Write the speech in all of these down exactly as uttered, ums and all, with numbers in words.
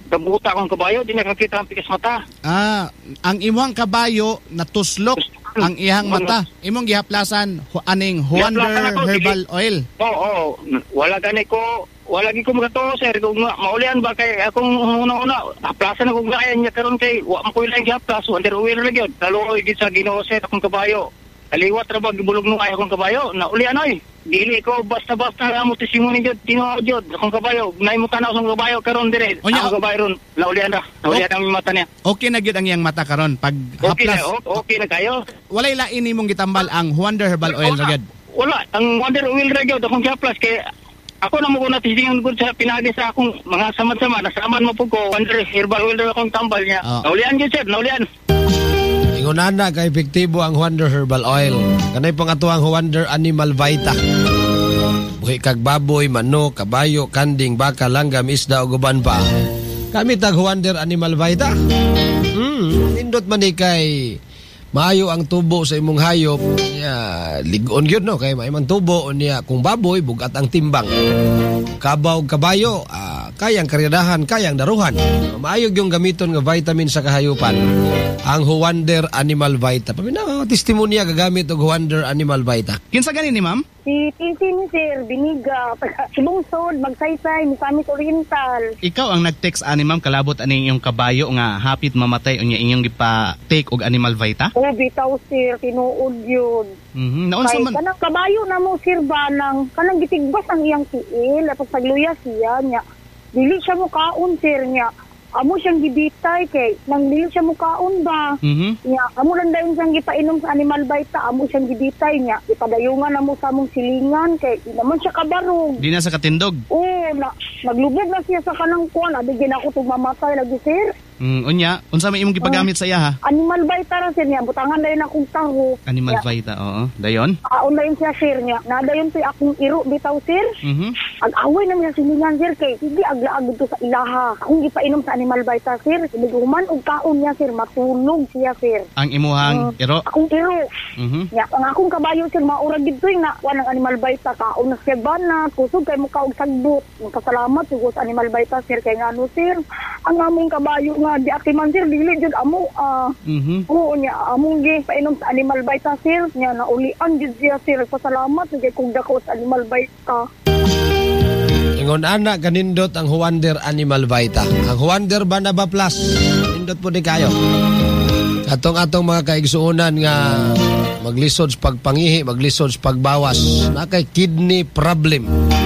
kabuta akong kabayo, di nakakita ang pikas mata. Ah, ang imong kabayo natuslok ang ihang mata. Imong gihaplasan hu- aning Wonder Gihaplasan ako, Herbal dili- Oil. Oo, oo. Wala gani ko, wala gani ko magato, sir. Kung ma- maulian ba kay akong una-una, haplasan ako gaya niya karon kay wa mo ko ilang gihaplas, Wonder Oil ra gyud. Talo gid sa Ginoo sir akong kabayo. Kaliwat ra ba gibulog no ay akong kabayo, naulian oy. Dili ko basta-basta amo testimony jud, tinuod jud akong kabayo. Nay mo tanaw sa kabayo karon dire. Onya, Akong kabayo ron, naulian ra. Naulian ang mata niya. Okay na gyud ang iyang mata karon pag Okay na, haplas. o- okay na kayo. Walay lain nimong gitambal ang Wonder Herbal Oil ra gyud. Wala, ang Wonder Oil ra gyud akong gihaplas kay ako na mo ko natisingin gud sa pinagi sa akong mga samad-sama, nasaman mo po ko Wonder Herbal Oil ra akong tambal niya. Oh. Naulian gyud sir, naulian. Ingon na ka epektibo ang Wonder Herbal Oil. Kanay pangatuang Wonder Animal Vita. Buhi kag baboy, manok, kabayo, kanding, baka, langgam, isda o guban pa. Kami tag Wonder Animal Vita. Hmm, nindot man ni kay maayo ang tubo sa imong hayop. Ya, ligon gyud no kay may man tubo niya kung baboy bugat ang timbang. Kabaw, kabayo, ah, kayang karyadahan, kayang daruhan. Maayog yung gamiton nga vitamin sa kahayupan. Ang Wonder Animal Vita. Paminaw, testimonya gagamit og Wonder Animal Vita. Kinsa gani ni ma'am? Si Tinsi ni Sir, Biniga, Sibungsod, Magsaysay, Misamis Oriental. Ikaw ang nag-text ani ma'am kalabot aning iyong kabayo nga hapit mamatay unya inyong gipa-take og Animal Vita? O, bitaw Sir, tinuod yun. Mhm. Naunsa Kay man? kanang kabayo na mo Sir Banang, kanang gitigbas ang iyang tiil, at pagluya siya niya. Dili siya mo kaon Sir niya. Amo siyang gibitay kay nang dili siya mo kaon ba. Mhm. Nya, amo lang dayon siyang gipainom sa Animal Vita, amo siyang gibitay niya. Ipadayungan na mo sa among silingan kay di naman siya kabarog. Di na sa katindog. Oo, na, naglubog na siya sa kanang kuwan. Adigin ako itong mamatay lagi, sir. Mm, unya, unsa may imong gipagamit sa iya ha? Animal Vita ra, sir niya. Butangan dayon akong taho. Animal Ya. Vita, oo. Dayon? Aon dayon siya, sir niya. Nadayon siya akong iro, bitaw, sir. Mhm. Ag-away na niya siningan, sir. Kay, hindi aglaag dito sa ilaha. Akong gipainom sa Animal Vita, sir. Sibiguman og kaon niya, sir. Matulog siya, sir. Ang imuhang Mm, iro. Akong iro. Mhm. Ya, ang akong kabayo, sir, maurag dito yung na, wanang Animal Vita, kaon na siya banat, kusog kay mukha og sagbot. Magkasalamat, siguro sa Animal Vita, sir, kay nga ano, sir, ang among kabayo nga, di atiman, sir, dili jud amo, ah, Mhm. oo niya, among gi, painom sa Animal Vita, sir, niya, naulian jud siya, sir, pasalamat, kay kung dako sa Animal Vita. Ingon ana kanindot ang Wonder Animal Vita. Ang Wonder Banaba Plus. Nindot po ni kayo. Atong-atong mga kaigsuunan nga maglisod sa pagpangihi, maglisod sa pagbawas. Na kay kidney problem.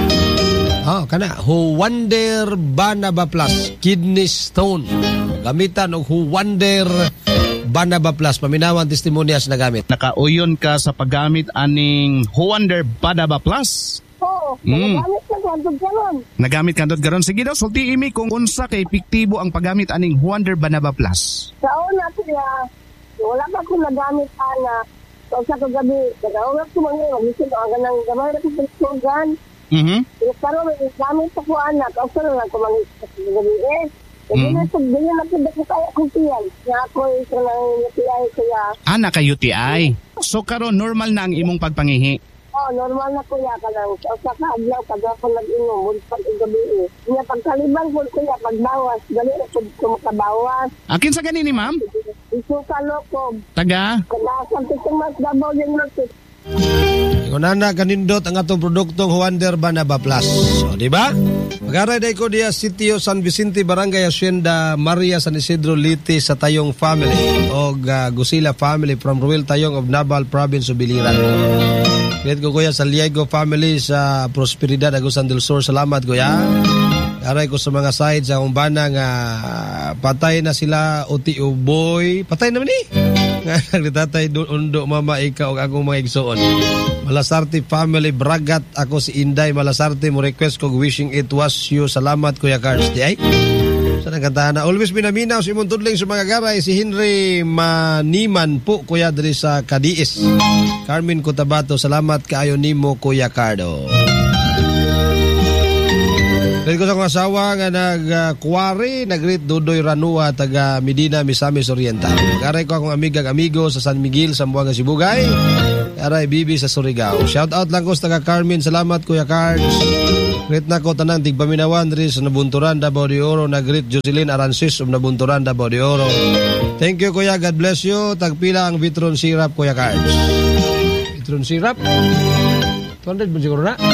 Oh, kana Wonder Banaba Plus, kidney stone. Gamitan og Wonder Banaba Plus. Paminawan testimonyas na gamit. Nakauyon ka sa paggamit aning Wonder Banaba Plus. Oo, Mm. nagamit ka gantod karon. Nagamit kantot garon. Sige daw, sulti imi kung unsa kay epektibo ang paggamit aning Wonder Banaba Plus. Sa una sila, wala pa ko nagamit ana. So sa kagabi, kagawa ko mga gusto ko ang ganang gamay na pagsugan. Mhm. Pero may gamit pa ko anak, ako na lang ko mga kagabi eh. Kasi Mm. na sub din na pud ko kaya kung tiyan. Nga ako sa nang tiyan kaya. Ana kay U T I. So karon normal na ang imong pagpangihi. Oh, normal na kuya ka lang. So sa kaadlaw kada ko nag-inom mud pag gabi. Nya pagkaliban ko kuya pagbawas, dali na pud ko makabawas. Akin sa ganini ma'am? Isuka lokob. Taga? Kada sa tumas dabaw yung lokit. Ingon ana kanindot ang atong produktong Wonder Banaba Plus. O, di ba? Magaray day ko diya Sitio San Vicente, Barangay Hacienda, Maria San Isidro, Liti sa Tayong family o uh, Gusila family from Ruel Tayong of Nabal Province of Biliran. Pilit ko kuya sa Liego family sa Prosperidad, Agusan del Sur. Salamat kuya. Aray ko sa mga side sa umbana nga patay na sila uti uboy. Patay naman ni. Nga nagtatay doon undo mama ikaw og akong mga igsoon. Malasarte family Bragat, ako si Inday Malasarte, mo request kog wishing it was you. Salamat kuya Carlos. Di ay. Sa nagkantahan na always minaminaw si imong tudling sa mga garay si Henry Maniman po kuya diri sa Cadiz. Carmen Cotabato, salamat kaayo nimo kuya Cardo. Dahil ko sa kong asawa nga nag-kuwari, nag-greet Dudoy Ranua, taga Medina, Misamis Oriental. Karay ko akong amiga amigo sa San Miguel, Sambuanga, Sibugay. Karay Bibi sa Surigao. Shout out lang ko sa taga Carmen. Salamat Kuya Cards. Greet na ko tanang tigpaminawan rin sa Nabunturan, Davao de Oro. Nag-greet Jocelyn Arancis of Nabunturan, Davao de Oro. Thank you Kuya, God bless you. Tagpila ang Vitron Syrup Kuya Cards. Vitron Syrup? two hundred ba siguro na?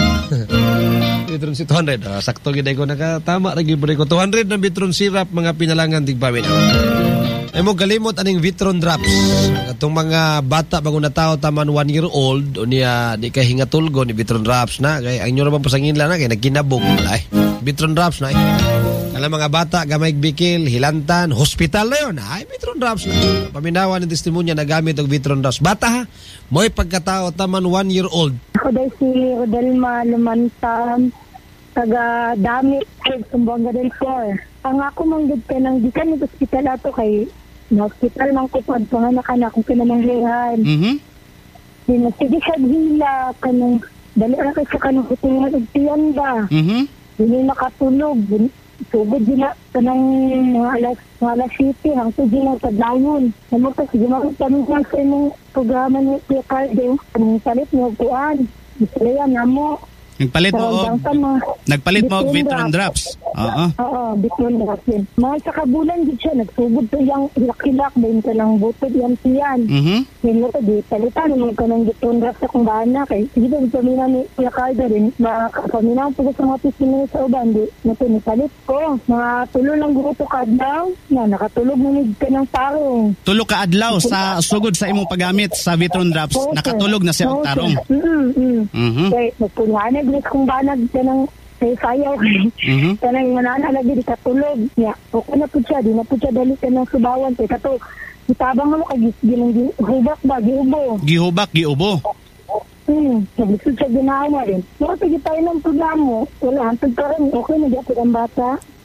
Vitron si two hundred. Uh, sakto gid ko nakatama ra gid ko. two hundred na Vitron syrup mga pinalangan tigpamin. Ay mo kalimot aning Vitron drops. Atong mga bata bago na tao taman one year old o niya di kay hingatulgo ni Vitron drops na kay ang inyo naman pasangin lang na kay nagkinabog ay. Vitron drops na. Ay. Alam mga bata gamay bikil, hilantan, hospital na yun. Ay Vitron drops na. Paminawan ng testimonya na gamit og Vitron drops. Bata ha, mo'y pagkatao taman one year old. Ako daw si Rodelma Lumantan, taga Damit, Sumbuanga del Sur. Ang ako manggod ka ng gikan ng hospital ato kay na hospital mang kupad panganak anak kung kinamanghihan. Mhm. Di na sige siya hila kanang dali ra kay sa kanang kutingan og tiyanda. Mhm. Hindi nakatulog. Sugod din na kanang mga alas, mga alas city hangtod din na tadlayon. Namo ka sige mo kami sa imong programa ni Kuya Cardo. Ang salit mo kuan. Bisaya namo. Nagpalit mo og Nagpalit mo og Vitron drops. Oo. Oo, Vitron drops. Mga sa kabulan gid siya nagsugod to yang hilak-hilak din ka lang butod yan siyan. Mhm. Hindi to di palitan mo ka ng Vitron drops sa kung bana kay sige ba pamina ni Kuya Cardo rin makapamina po sa mga pisino sa uban di nato ni palit ko. Mga tulo lang gusto kadlaw na nakatulog na ni ka ng tarong. Tulo ka adlaw sa sugod sa imong paggamit sa Vitron drops. Nakatulog na siya og tarong. Mhm. Mhm. Kay nagpunganag ni kung banag ka ng sayaw. Mhm. Kanang manana lagi di katulog. Ya, okay na po siya. Di na po siya dali ka ng subawan. Kaya kato, itabang mo kag ginang hubak ba, giubo. Gihubak, giubo. Hmm, naglisod siya ginawa rin. Mga sige tayo ng programo. Wala, hantod ka rin. Okay na di ang bata.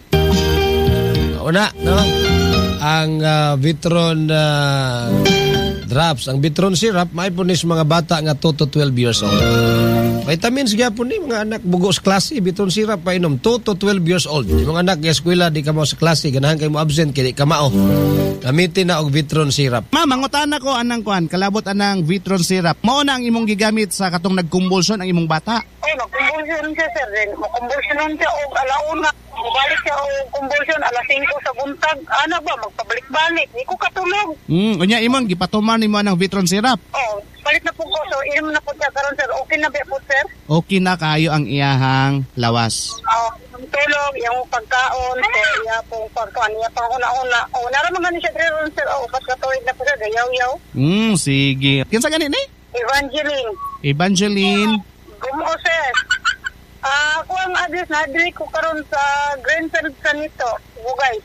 Una, no? Ang uh, Vitron uh, drops, ang Vitron syrup, may punis mga bata nga two to twelve years old. Vitamins gyapon ni mga anak bugo sa klase, Vitron syrup painom two to twelve years old. Yung mga anak sa eskwela di ka mo sa klase, ganahan kay mo absent kay di ka mao. Gamitin na og Vitron syrup. Ma, mangutan ako anang kuan, kalabot anang Vitron syrup. Mao na ang imong gigamit sa katong nagkumbulsyon ang imong bata. Ay, magkumbulsyon siya, sir. Magkumbulsyon siya og alauna. Mabalik siya og kumbulsyon alas singko sa buntag. Ano ba, magpabalik-balik. Di ko katulog. Hmm, unya imong gipatuman nimo anang Vitron syrup. Oh, palit na po ko. So, inom na po siya karon, sir. Okay na ba po, sir? Okay na kayo ang iyahang lawas. Oh, yung tulog, yung pagkaon, sir. Iya pong pagkaon. Iya pang una-una. Oh, naraman siya rin, sir. Oh, upat katuwid na po, sir. Gayaw-yaw. Hmm, sige. Kinsa ganin ni? Evangeline. Evangeline. Gumo, sir. Ah, ako ang address na address ko karon sa Greenfield Sanito, Bugay.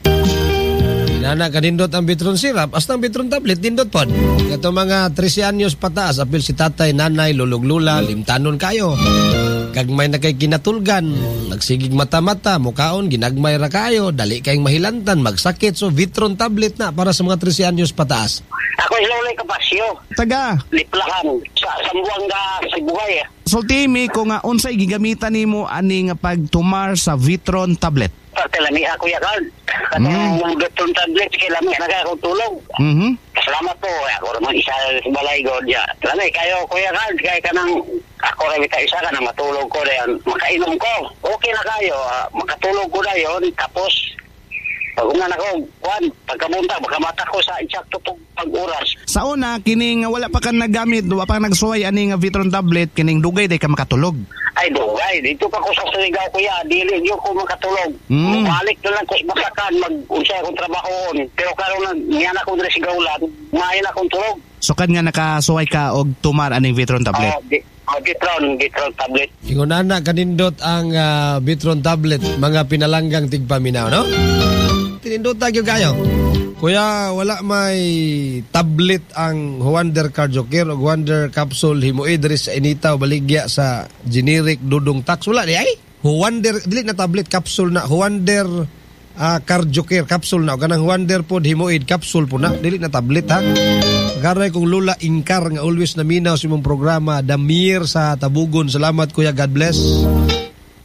Nana kanindot ang Vitron syrup, hasta ang Vitron tablet dindot pod. Kato mga thirteen anyos pataas, apil si tatay, nanay, lulog lula, limtanon kayo. Kag may na kay kinatulgan, nagsigig mata-mata, mukaon, ginagmay ra kayo, dali kayong mahilantan, magsakit. So Vitron tablet na para sa mga thirteen anyos pataas. Ako ilawlay kapasyo. Taga. Liplahan. Sa Sambuanga, Sibugay. Sultimi ko nga unsay gigamitan nimo ani nga pagtumar sa Vitron tablet. Pagkalami ako yakan. Katong mm. Vitron tablet, kilami na kaya akong tulog. Mhm. Salamat po. Ako naman isa sa balay god ya. Lami kayo kuya kan, kaya ka nang ako rin kita isa ka na matulog ko na yan. Makainom ko. Okay na kayo. Uh, makatulog ko na yon. Tapos pag uman ako, Juan, pagkamunta, baka mata ko sa insakto pag-oras. Sa una, kining wala pa ka nagamit, wala pa nagsuway ani nga Vitron tablet, kining dugay day ka makatulog. Ay, dugay. Dito pa ko sa Surigao, kuya. Dili, di ko makatulog. Mm. Balik na lang ko sa Basakan, mag-unsay akong trabahoon. Pero karon na, niyan ako dito sa Gaulan, mahin akong tulog. So kan nga nakasuway ka og tumar aning Vitron tablet. Oh, di, oh, Vitron, Vitron tablet. Ingunana kanindot ang uh, Vitron tablet, mga pinalanggang tigpaminaw, no? Tinindot tagyo kayo. Kuya, wala may tablet ang Wonder Cardiocare o Wonder Capsule Himoidris sa inita o baligya sa generic dudong tax. Wala di ay? Wonder, dili na tablet capsule na. Wonder uh, Cardiocare capsule na. O ganang Wonder Pod Himoid capsule po na. Dili na tablet ha. Garay kong Lula Inkar nga always naminaw sa imong programa. Damir sa Tabugon. Salamat kuya, God bless.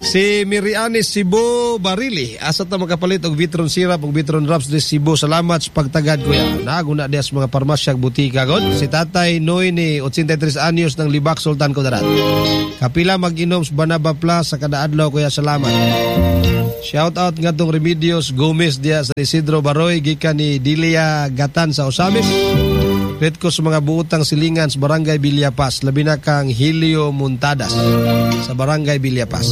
Si Mirianis Cebu Barili, asa ta makapalit og Vitron syrup og Vitron drops di Cebu. Salamat sa pagtagad kuya. Naguna dias mga parmasya butika god. Si Tatay Noy ni eighty-three anyos ng Libak Sultan Kudarat. Kapila mag-inom sa Banaba Plus sa kada adlaw kuya, salamat. Shout out ngadtong Remedios Gomez dia sa Isidro Baroy gikan ni Dilia Gatan sa Osamis. Red ko sa mga buutang silingan sa Barangay Villapas, labi na kang Helio Muntadas sa Barangay Villapas.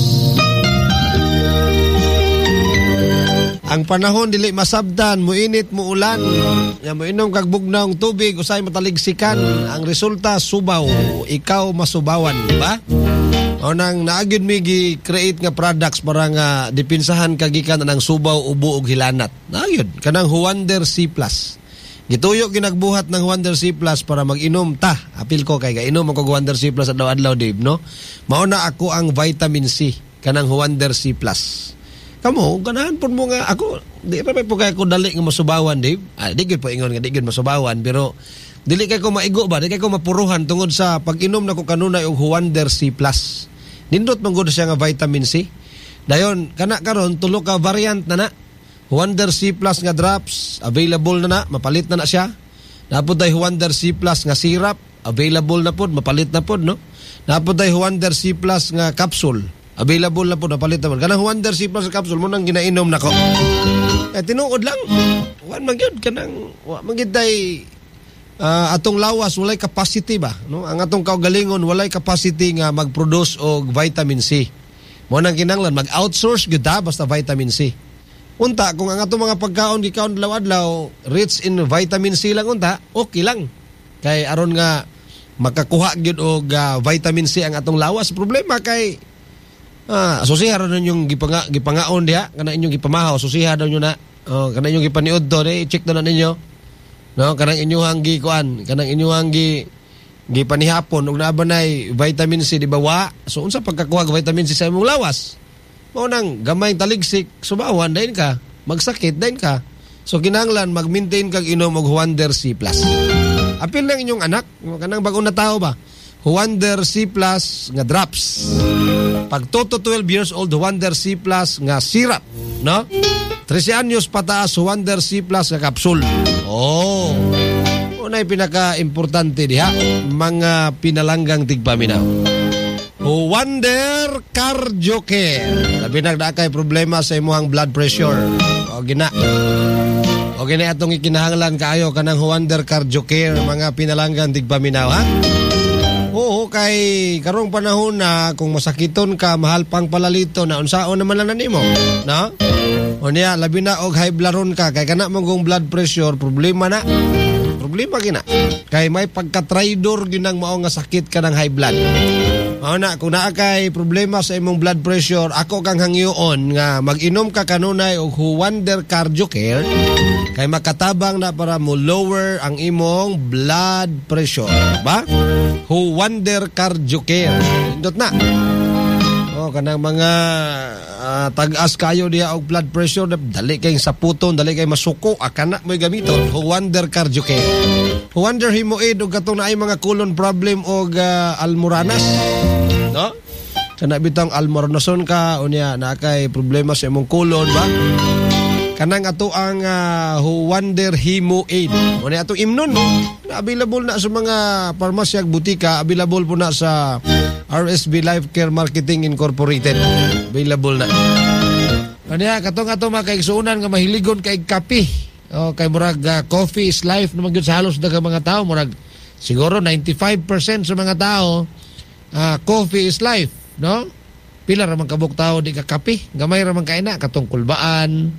Ang panahon dili masabtan, muinit, muulan, ya moinom kag bugnaong tubig usay mataligsikan. Ang resulta subaw, ikaw masubawan, di ba? O nang naagid mi gi-create nga products para nga dipinsahan kagikan ng subaw, ubo ug hilanat. Naagid kanang Huander C plus. Gituyo ginagbuhat ng Huander C plus para mag-inom ta. Apil ko kay kainom ako Huander C plus adlaw-adlaw, Dave, no? Mauna ako ang vitamin C kanang Huander C plus. Kamo ganahan pud mo nga ako, di ra pa po kay ko dali nga masubawan, Dave. Ah, di gid po ingon nga di gid masubawan, pero dili kay ko maigo ba, di kay ko mapuruhan tungod sa pag-inom nako kanunay og Huander C plus. Nindot man gud siya nga vitamin C. Dayon kana karon tulo ka variant na na. Huander C plus nga drops, available na na, mapalit na na siya. Napod tay Huander C plus nga syrup, available na pod, mapalit na pod, no? Napod tay Huander C plus nga capsule, available na pod, mapalit na pod. Kanang Huander C plus nga capsule mo nang ginainom nako. Eh tinuod lang. Wan man gyud kanang wa man gyud tay uh, atong lawas walay capacity ba, no? Ang atong kaugalingon walay capacity nga mag-produce og vitamin C. Mo nang kinahanglan mag-outsource gyud ta basta vitamin C. Unta, kung ang atong mga pagkaon gikaon adlaw-adlaw rich in vitamin C lang unta, okay lang. Kay aron nga makakuha gyud og uh, vitamin C ang atong lawas. Problema kay ah, asosiha ron yung gipanga gipangaon diha, kana inyong gipamahaw, asosiha daw nyo na. Oh, kana inyong gipaniud do, eh, check na ninyo. No, kanang inyong gi kuan, kanang inyong gi gipanihapon og naabanay vitamin C di ba wa? So unsa pagkakuha og vitamin C sa imong lawas? Mao nang gamay taligsik, subawan dayon ka, magsakit dayon ka. So kinahanglan mag-maintain kag inom og Huander C plus. Apil lang inyong anak, kanang bag-o na tao ba? Huander C plus nga drops. Pag two to twelve years old, Huander C plus nga syrup, no? thirteen anyos pataas, Huander C plus nga capsule. Oh. Unay pinaka-importante diha, mga pinalanggang tigpaminaw. Huander Cardio Care. Labi na kay problema sa imong blood pressure. O gina. O gina atong ikinahanglan kaayo kanang Huander Cardio Care, mga pinalanggan tigpaminaw, ha? Oo, kay karong panahon na kung masakiton ka, mahal pang palalito na unsaon naman lang nimo, no? O niya, labi na og high blood ka, kay kana mong blood pressure, problema na. Problema gina. Kay may pagka-traidor ginang mao nga sakit ka ng high blood. Mao na, kung naa kay problema sa imong blood pressure, ako kang hangyoon nga mag-inom ka kanunay og Huander Cardio Care kay makatabang na para mo lower ang imong blood pressure, ba? Huander Cardio Care. Indot na. Oh, kanang mga uh, tag-as kayo diya og blood pressure, dali kay saputon, dali kay masuko, akana mo'y gamiton Huander Cardio Care. Huander Himoid og katong naay mga colon problem og uh, almoranas, no? Kana bitang almornason ka unya na kay problema sa imong colon ba? Kanang ato ang uh, Huander Himoid. Unya ato imnon, na available na sa mga parmasya ug butika, available po na sa R S B Life Care Marketing Incorporated. Available na. Unya katong ato mga kaigsuonan nga mahiligon kay kape. O kay murag uh, coffee is life naman gyud sa halos daghang mga tao, murag siguro ninety-five percent sa mga tao uh, coffee is life, no? Pila ra man kabuk tao di ka kape, gamay ra man kaina katong kulbaan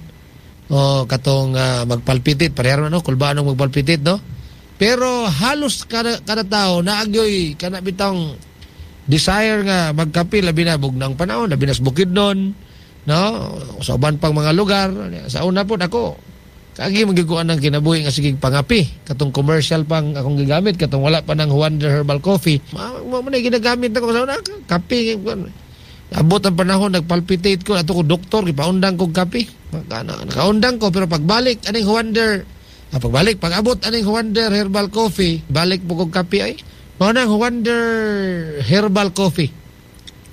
o katong uh, magpalpitit, pareha ra no kulbaan og magpalpitit, no? Pero halos kada, kada tao naagyoy kana bitang desire nga magkape, labi na bugnang panahon, labi na sa Bukidnon, no? Sa uban pang mga lugar. Sa una po ako kagi magiguan ng kinabuhi nga sige pangapi, katong commercial pang akong gigamit, katong wala pa ng Huander Herbal Coffee. Mo man ginagamit ako sa una, kape. Abot ang panahon nagpalpitate ko, ato ko doktor gipaundang kog kape. Nakaundang ko pero pagbalik aning Huander, ah, pagbalik pag abot aning Huander Herbal Coffee, balik po kog kape ay. Mao nang Huander Herbal Coffee.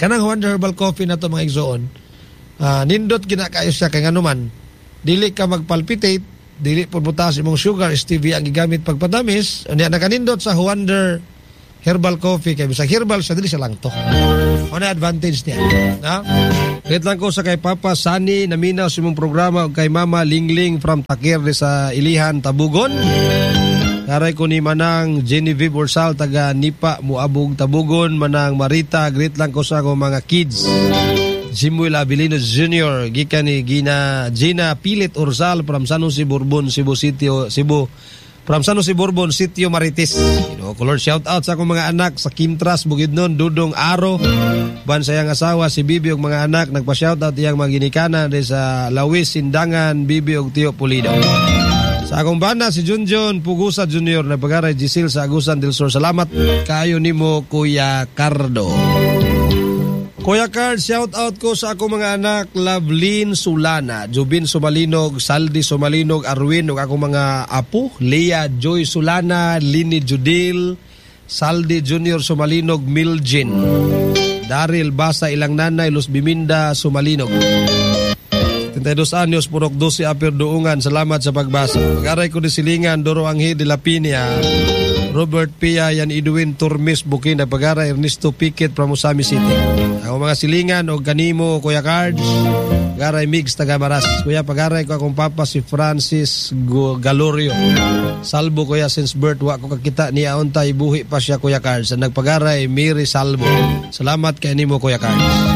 Kanang Wonder Herbal Coffee na to mga igsoon, uh, nindot ginakayo siya kay nganuman, dili ka magpalpitate, dili po butas imong sugar, stevia ang gigamit pagpatamis, unya nakanindot sa Wonder Herbal Coffee, kay bisag herbal siya, dili siya lang to. Ano advantage niya? Na? Kahit lang ko sa kay Papa Sani, naminaw sa imong programa, o kay Mama Lingling from Takir sa Ilihan, Tabugon. Karay ko ni Manang Genevieve Orsal, taga Nipa, Muabog, Tabugon. Manang Marita, great lang ko sa akong mga kids. Jimuel Abilino Junior, gikan ni Gina, Gina Pilit Orsal from San Jose Bourbon, Cebu City, Cebu. From San Jose Bourbon, Sitio Marites. You know, color shout out sa akong mga anak sa Kimtras, Bukidnon, Dudong Aro, ban sa iyang asawa si Bibi og mga anak, nagpa-shout out iyang mga ginikanan sa Lawis, Sindangan, Bibi og Tio Pulido. Sa akong bana si Junjun Pugusa Junior, nagpagaray Gisil sa Agusan del Sur. Salamat kayo nimo Kuya Cardo. Kuya Card, shout out ko sa akong mga anak, Lovelyn Sulana, Jubin Sumalinog, Saldi Sumalinog, Arwin, ug akong mga apo, Leah Joy Sulana, Lini Judil, Saldi Junior Sumalinog, Miljin, Daryl Basa ilang nanay, Luz Biminda Sumalinog. thirty-two anyos, Purok twelve, Apir Duungan, salamat sa pagbasa. Pag-aray ko ni Silingan, Doro Anghi de la Piña, Robert Pia, Yan Edwin Turmis, Bukina, Pag-aray, Ernesto Piquet, from Usami City. Ako mga Silingan, o kanimo, Kuya Cards, Pag-aray Migs, Tagamaras. Kuya, pag-aray ko akong papa, si Francis Galorio. Salvo, Kuya, since birth, wa ko kakita niya untay, buhi pa siya, Kuya Cards. Nagpag-aray, Miri Salvo. Salamat kay nimo, Kuya Cards.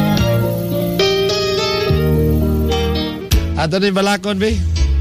Ato ni balakon, be.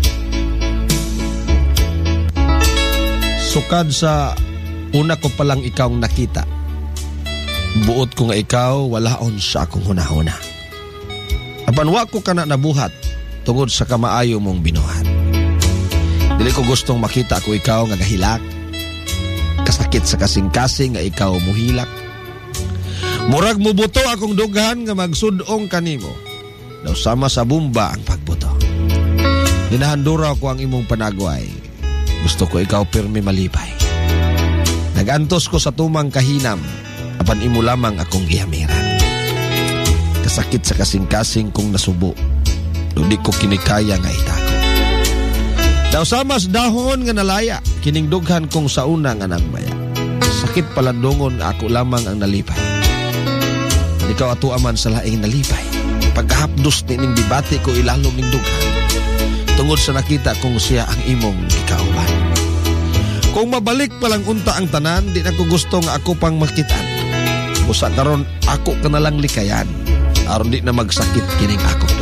Sukad sa una ko palang ikaw nakita. Buot ko nga ikaw, walaon sa akong hunahuna. Apan wa ko kana nabuhat, tungod sa kamaayo mong binuhat. Dili ko gustong makita ako ikaw nga gahilak. Kasakit sa kasing-kasing nga ikaw muhilak. Murag mubuto akong dughan nga magsudong kanimo. Daw sama sa bumba ang pagbuto. Dinahandura ko ang imong panagway. Gusto ko ikaw pirmi malipay. Nagantos ko sa tumang kahinam, apan imo lamang akong gihamiran. Kasakit sa kasing-kasing kong nasubo, di ko kinikaya nga itako. Daw sama sa dahon nga nalaya, kining dughan kong sa una nga nagbaya. Sakit palandungon ako lamang ang nalipay. Ikaw ato aman sa laing nalipay. Pagkahapdos ni ning dibati ko ilalom ning dughan, tungod sa nakita kong siya ang imong ikauban. Kung mabalik palang unta ang tanan, di na ko gusto nga ako pang makitaan. Busa karon ako ka nalang likayan, aron di na magsakit kining ako.